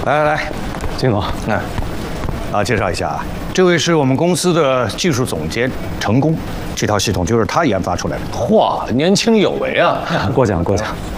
来， 金总， 介绍一下啊，这位是我们公司的技术总监成功，这套系统就是他研发出来的。 嚯，年轻有为啊！ 过奖过奖。